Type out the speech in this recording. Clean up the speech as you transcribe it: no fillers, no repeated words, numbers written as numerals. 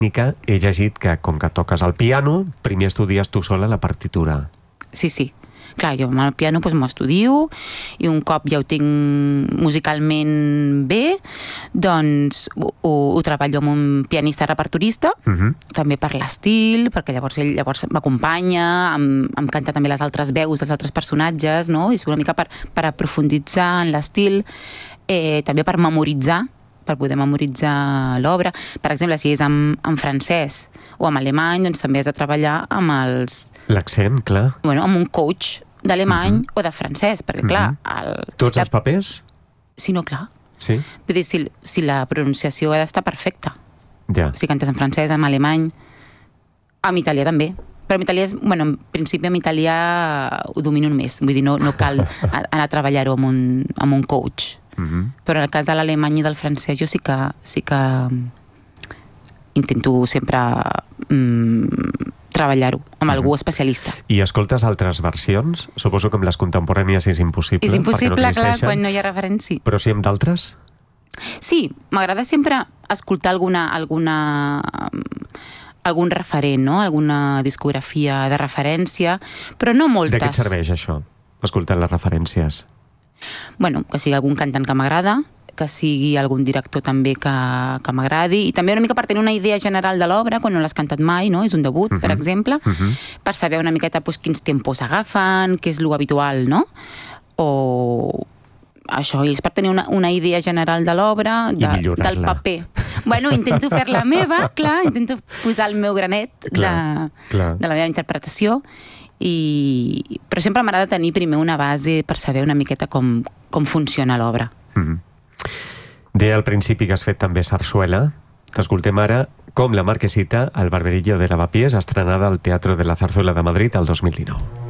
tècnica, he llegit que, com que toques el piano, primer estudies tu sola la partitura. Sí. Clar, jo amb el piano m'ho estudio i un cop ja ho tinc musicalment bé, doncs ho treballo amb un pianista repertorista, també per l'estil, perquè ell m'acompanya, em canta també les altres veus dels altres personatges, no? És una mica per aprofunditzar en l'estil, també per memoritzar, per poder memoritzar l'obra. Per exemple, si és en francès o en alemany, doncs també has de treballar amb els... L'accent, clar. Bueno, amb un coach d'alemany o de francès, perquè clar... Tots els papers? Sí, no, clar. Sí? Vull dir, si la pronunciació ha d'estar perfecta. Ja. Si cantes en francès, en alemany... En italià també. Però en italià, en principi en italià ho domino més. Vull dir, no cal anar a treballar-ho amb un coach. Però en el cas de l'alemany i del francès jo sí que intento sempre treballar-ho amb algú especialista. I escoltes altres versions? Suposo que amb les contemporànies és impossible. És impossible, clar, quan no hi ha referència. Però sí amb d'altres? Sí, m'agrada sempre escoltar algun referent, no? Alguna discografia de referència, però no moltes. De què et serveix això, escoltar les referències? Bueno, que sigui algun cantant que m'agrada, que sigui algun director també que m'agradi, i també una mica per tenir una idea general de l'obra, quan no l'has cantat mai, no? És un debut, per exemple, per saber una miqueta quins tempos agafen, què és lo habitual, no? O això, és per tenir una idea general de l'obra, del paper. Bueno, intento fer-la meva, clar, intento posar el meu granet de la meva interpretació, però sempre m'agrada tenir primer una base per saber una miqueta com funciona l'obra. Deia al principi que has fet també sarsuela. T'escoltem ara com La Marquesita, al Barberillo de Lavapiés, estrenada al Teatro de la Zarzuela de Madrid el 2019.